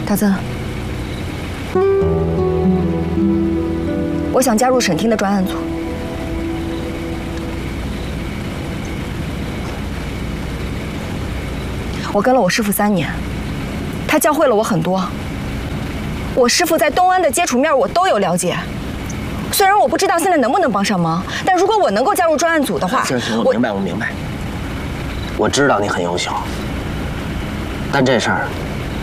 大曾，我想加入沈厅的专案组。我跟了我师父3年，他教会了我很多。我师父在东安的接触面我都有了解。虽然我不知道现在能不能帮上忙，但如果我能够加入专案组的话， 行，我明白，我知道你很优秀，但这事儿